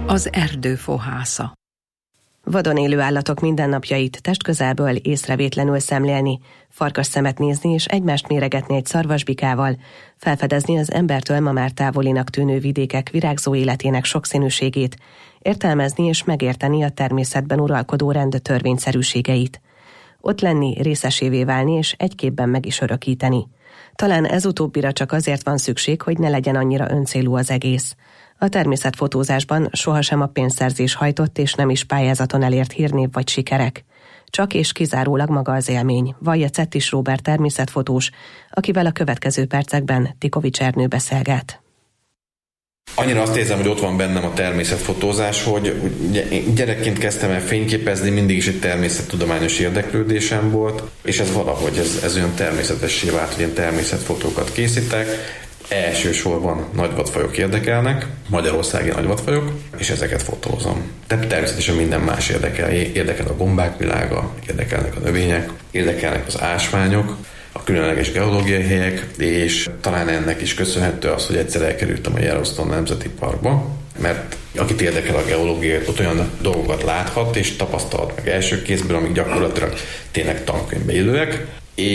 Az erdő fohásza. Vadon élő állatok mindennapjait testközelből észrevétlenül szemlélni, farkasszemet nézni és egymást méregetni egy szarvasbikával, felfedezni az embertől ma már távolinak tűnő vidékek virágzó életének sokszínűségét, értelmezni és megérteni a természetben uralkodó rend törvényszerűségeit. Ott lenni, részesévé válni és egy képben meg is örökíteni. Talán ez utóbbira csak azért van szükség, hogy ne legyen annyira öncélú az egész. A természetfotózásban sohasem a pénzszerzés hajtott és nem is pályázaton elért hírnév vagy sikerek. Csak és kizárólag maga az élmény, vallja Cettis Róbert természetfotós, akivel a következő percekben Tikovics Ernő beszélget. Annyira azt érzem, hogy ott van bennem a természetfotózás, hogy gyerekként kezdtem el fényképezni, mindig is egy természettudományos érdeklődésem volt, és ez valahogy ez olyan természetessé vált, hogy én természetfotókat készítek. Elsősorban nagyvadfajok érdekelnek, magyarországi nagyvadfajok, és ezeket fotózom. De természetesen minden más érdekel a gombák világa, érdekelnek a növények, érdekelnek az ásványok, a különleges geológiai helyek, és talán ennek is köszönhető az, hogy egyszer elkerültem a Yellowstone Nemzeti Parkba, mert akit érdekel a geológia, ott olyan dolgokat láthat és tapasztalhat meg első kézből, amik gyakorlatilag tényleg tankönyvbe illőek,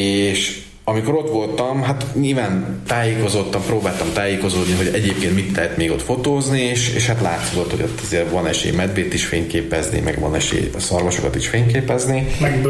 és amikor ott voltam, hát nyilván próbáltam tájékozódni, hogy egyébként mit lehet még ott fotózni, és hát látszott, hogy ott azért van esély medvét is fényképezni, meg van esély a szarvasokat is fényképezni.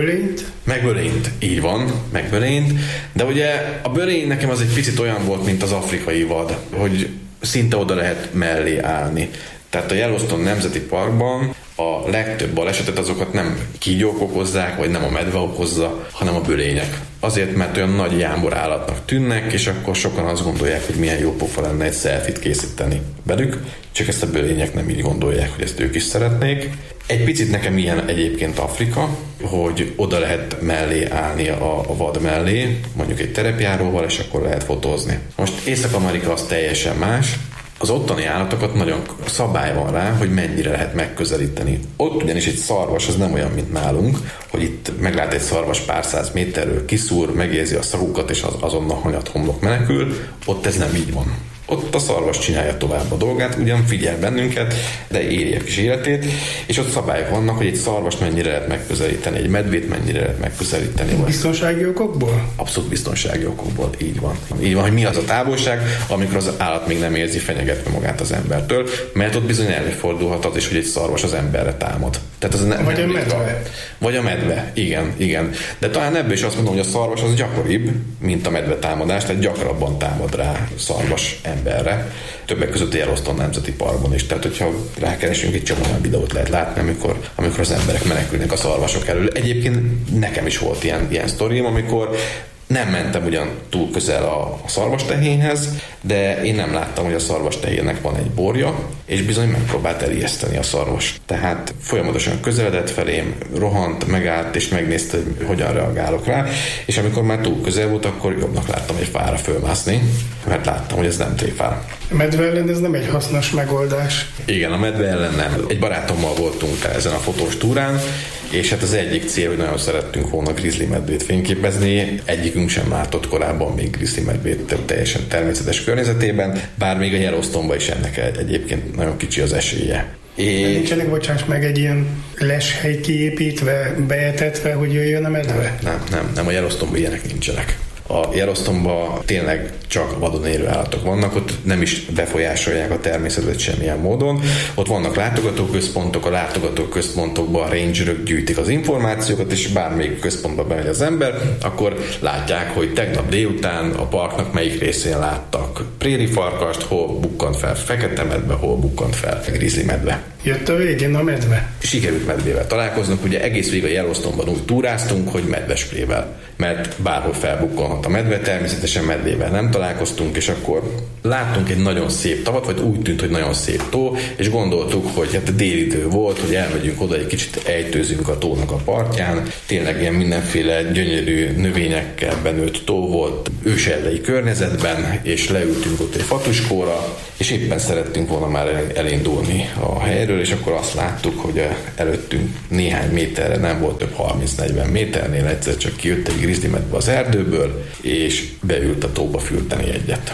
Megbölényt, így van, megbölényt. De ugye a bölény nekem az egy picit olyan volt, mint az afrikai vad, hogy szinte oda lehet mellé állni. Tehát a Yellowstone Nemzeti Parkban a legtöbb balesetet azokat nem kígyók okozzák, vagy nem a medve okozza, hanem a bölények. Azért, mert olyan nagy jámbor állatnak tűnnek, és akkor sokan azt gondolják, hogy milyen jó pofa lenne egy selfit készíteni velük, csak ezt a bölények nem így gondolják, hogy ezt ők is szeretnék. Egy picit nekem ilyen egyébként Afrika, hogy oda lehet mellé állni a vad mellé, mondjuk egy terepjáróval, és akkor lehet fotózni. Most Észak-Amerika az teljesen más. Az ottani állatokat nagyon szabály van rá, hogy mennyire lehet megközelíteni. Ott ugyanis egy szarvas, az nem olyan, mint nálunk, hogy itt meglát egy szarvas pár száz méterről, kiszúr, megérzi a szagukat, és azonnal hanyat homlok menekül. Ott ez nem így van. Ott a szarvas csinálja tovább a dolgát, ugyan figyel bennünket, de éri a kis életét, és ott szabályok vannak, hogy egy szarvast mennyire lehet megközelíteni, egy medvét mennyire lehet megközelíteni. Biztonsági okokból? Abszolút biztonsági okokból, így van. Így van, hogy mi az a távolság, amikor az állat még nem érzi fenyegetve magát az embertől, mert ott bizony előfordulhat az is, hogy egy szarvas az emberre támad. Tehát az vagy a medve. Vagy a medve, igen. De talán ebből is azt mondom, hogy a szarvas az gyakoribb, mint a medve támadás, tehát gyakrabban támad rá szarvas emberre. Többek között a Yellowstone Nemzeti Parkban is. Tehát, hogyha rákeresünk, egy csomó olyan videót lehet látni, amikor az emberek menekülnek a szarvasok elől. Egyébként nekem is volt ilyen sztorim, amikor nem mentem ugyan túl közel a szarvastehényhez, de én nem láttam, hogy a szarvastehénynek van egy borja, és bizony megpróbált elijeszteni a szarvas. Tehát folyamatosan közeledett felém, rohant, megállt, és megnézte, hogy hogyan reagálok rá, és amikor már túl közel volt, akkor jobbnak láttam egy fára fölmászni, mert láttam, hogy ez nem tréfál. A medve ellen ez nem egy hasznos megoldás. Igen, a medve ellen nem. Egy barátommal voltunk ezen a fotós túrán, és hát az egyik cél, hogy nagyon szerettünk volna grizzly medvét fényképezni. Egyikünk sem látott korábban még grizzly medvét teljesen természetes környezetében, bár még a Yellowstone-ban is ennek egyébként nagyon kicsi az esélye. Nincsenek, bocsáss meg, egy ilyen leshely kiépítve, beetetve, hogy jöjjön a medve? Nem, a Yellowstone-ban ilyenek nincsenek. A Yellowstone-ban tényleg csak vadon élő állatok vannak, ott nem is befolyásolják a természetet semmilyen módon. Ott vannak látogatóközpontok, a látogatóközpontokban a rangerök gyűjtik az információkat, és bármelyik központba bemegy az ember, akkor látják, hogy tegnap délután a parknak melyik részén láttak préri farkast, hol bukkant fel fekete medve, hol bukkant fel grizzly medve. Jött a végén a medve? Sikerült medvével találkoznunk, ugye egész végig a Yellowstone-ban úgy túráztunk, hogy medvesprével, mert bárhol felbukkanhat a medve, természetesen medvével nem találkoztunk, és akkor láttunk egy nagyon szép tavat, vagy úgy tűnt, hogy nagyon szép tó, és gondoltuk, hogy hát délidő volt, hogy elmegyünk oda, egy kicsit ejtőzünk a tónak a partján, tényleg ilyen mindenféle gyönyörű növényekkel benőtt tó volt, őserdei környezetben, és leültünk ott egy fatuskóra, és éppen szerettünk volna már elindulni a helyről, és akkor azt láttuk, hogy előttünk néhány méterre, nem volt több 30-40 méternél, egyszer csak kijött egy grizzly medve az erdőből, és beült a tóba fürteni egyet.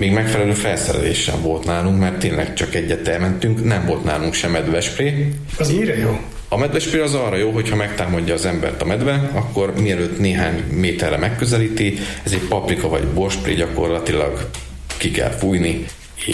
még megfelelő felszerelés sem volt nálunk, mert tényleg csak egyet elmentünk, nem volt nálunk sem medvespré. Az mire jó? A medvespré az arra jó, hogyha megtámadja az embert a medve, akkor mielőtt néhány méterre megközelíti, ez egy paprika vagy borspré, gyakorlatilag ki kell fújni,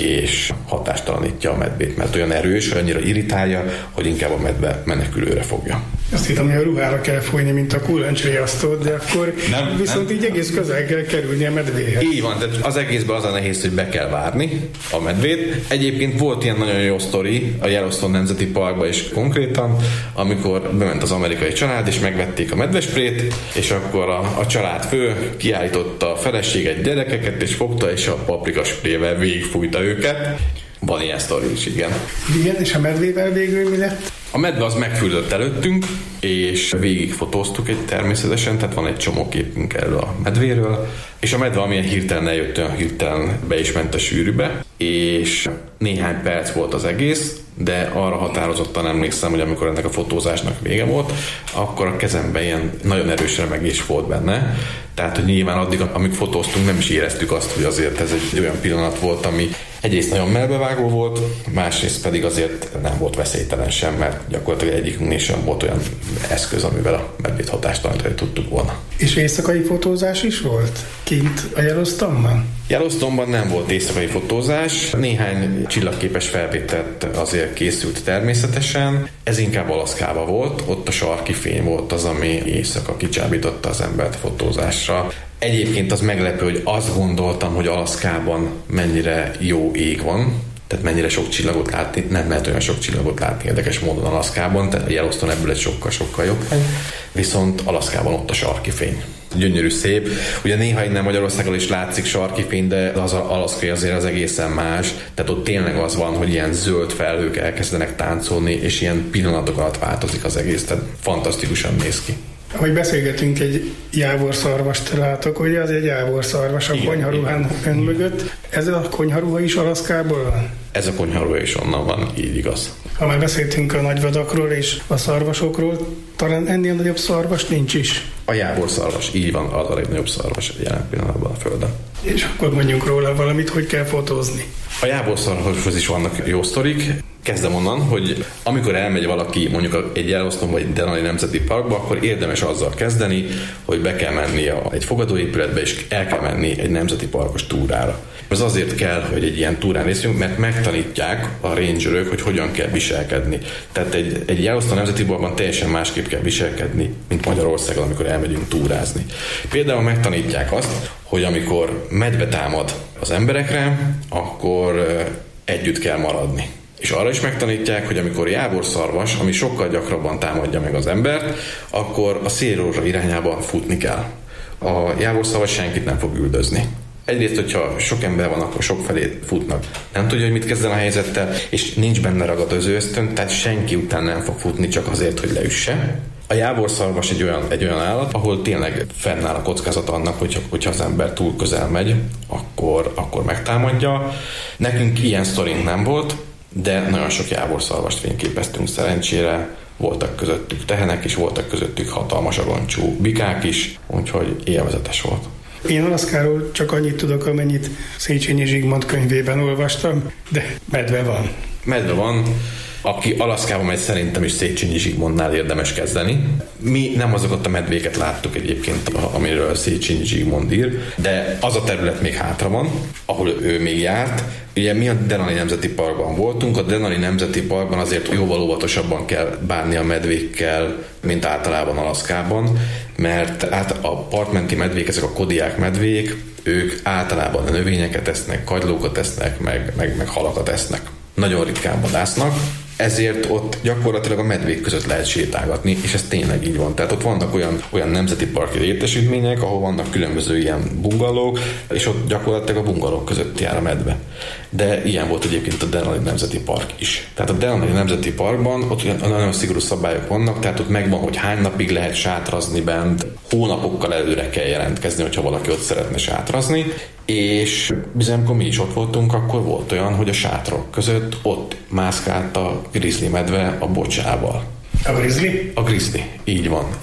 és hatástalanítja a medvét, mert olyan erős, annyira irritálja, hogy inkább a medve menekülőre fogja. Azt hittem, hogy a ruhára kell fújni, mint a kullancsriasztót, de akkor viszont így egész közel kell kerülni a medvéhez. Így van, tehát az egészben az a nehéz, hogy be kell várni a medvét. Egyébként volt ilyen nagyon jó sztori a Yellowstone Nemzeti Parkba is konkrétan, amikor bement az amerikai család, és megvették a medvesprét, és akkor a családfő kiállította a feleséget, gyerekeket, és fogta, és a paprikasprével végigfújta őket. Van ilyen sztori is, igen. Igen, és a medvével végül mi lett? A medve az megfürdött előttünk, és végig fotóztuk természetesen, tehát van egy csomó képünk erről a medvéről, és a medve amilyen hirtelen eljött, olyan hirtelen be is ment a sűrűbe, és néhány perc volt az egész, de arra határozottan emlékszem, hogy amikor ennek a fotózásnak vége volt, akkor a kezemben ilyen nagyon erős remegés volt benne, tehát hogy nyilván addig, amíg fotóztunk, nem is éreztük azt, hogy azért ez egy olyan pillanat volt, ami egyrészt nagyon melbevágó volt, másrészt pedig azért nem volt veszélytelen sem, mert gyakorlatilag egyikünknél sem volt olyan eszköz, amivel a medvét hatástalanítani tudtuk volna. És éjszakai fotózás is volt kint a Yellowstone-ban? Yellowstone-ban nem volt éjszakai fotózás, néhány csillagképes felvételt azért készült természetesen, ez inkább Alaszkában volt, ott a sarki fény volt az, ami éjszaka kicsábította az embert fotózásra. Egyébként az meglepő, hogy azt gondoltam, hogy Alaszkában mennyire jó ég van, tehát mennyire sok csillagot látni, nem lehet olyan sok csillagot látni érdekes módon Alaszkában, tehát a Yellowstone ebből egy sokkal jobb hely, viszont Alaszkában ott a sarki fény. Gyönyörű, szép. Ugye néha innen Magyarországon is látszik sarki fény, de az alaszkai azért az egészen más. Tehát ott tényleg az van, hogy ilyen zöld felhők elkezdenek táncolni, és ilyen pillanatok alatt változik az egész, tehát fantasztikusan néz ki. Ahogy beszélgetünk, egy jávorszarvast látok, ugye az egy jávorszarvas a konyharuhán ön mögött. Ez a konyharuha is Alaszkából van? Ez a konyharuha is onnan van, így igaz. Ha már beszéltünk a nagyvadakról és a szarvasokról, talán ennél nagyobb szarvas nincs is. A jávorszarvas, így van, az a legnagyobb szarvas jelen pillanatban a Földön. És akkor mondjunk róla valamit, hogy kell fotózni. A jávorszarvashoz is vannak jó sztorik. Kezdem onnan, hogy amikor elmegy valaki mondjuk egy Yellowstone vagy Denali Nemzeti Parkba, akkor érdemes azzal kezdeni, hogy be kell menni egy fogadóépületbe, és el kell menni egy nemzeti parkos túrára. Ez azért kell, hogy egy ilyen túrán részünk, mert megtanítják a rangerök, hogy hogyan kell viselkedni. Tehát egy Yellowstone Nemzeti Parkban teljesen másképp kell viselkedni, mint Magyarországon, amikor elmegyünk túrázni. Például megtanítják azt, hogy amikor medve támad az emberekre, akkor együtt kell maradni. És arra is megtanítják, hogy amikor jávorszarvas, ami sokkal gyakrabban támadja meg az embert, akkor a szélrózsa irányába futni kell. A jávorszarvas senkit nem fog üldözni. Egyrészt, hogyha sok ember van, akkor sok felé futnak. Nem tudja, hogy mit kezden a helyzettel, és nincs benne ragadozó ösztön, tehát senki után nem fog futni csak azért, hogy leüsse. A jávorszarvas egy olyan állat, ahol tényleg fennáll a kockázat annak, hogyha az ember túl közel megy, akkor megtámadja. Nekünk ilyen sztorink nem volt, de nagyon sok jávorszarvast fényképeztünk szerencsére. Voltak közöttük tehenek is, voltak közöttük hatalmas aroncsú bikák is, úgyhogy élvezetes volt. Én Alaszkáról csak annyit tudok, amennyit Széchenyi Zsigmond könyvében olvastam, de medve van. Medve van. Aki Alaszkába megy, szerintem is Széchenyi Zsigmondnál érdemes kezdeni. Mi nem azokat a medvéket láttuk egyébként, amiről Széchenyi Zsigmond ír, de az a terület még hátra van, ahol ő még járt. Ugye mi a Denali Nemzeti Parkban voltunk, a Denali Nemzeti Parkban azért jóval óvatosabban kell bánni a medvékkel, mint általában Alaszkában, mert a partmenti medvék, ezek a kodiák medvék, ők általában a növényeket esznek, kagylókat esznek, meg halakat esznek. Nagyon ritkán vadásznak, ezért ott gyakorlatilag a medvék között lehet sétálgatni, és ez tényleg így van. Tehát ott vannak olyan nemzeti parki létesítmények, ahol vannak különböző ilyen bungalók, és ott gyakorlatilag a bungalók között jár a medve. De ilyen volt egyébként a Denali Nemzeti Park is. Tehát a Denali Nemzeti Parkban ott nagyon szigorú szabályok vannak, tehát ott megvan, hogy hány napig lehet sátrazni bent, hónapokkal előre kell jelentkezni, hogyha valaki ott szeretne sátrazni, és bizony, amikor mi is ott voltunk, akkor volt olyan, hogy a sátrok között ott mászkált a grizzly medve a bocsával. A grizzly? A grizzly, így van.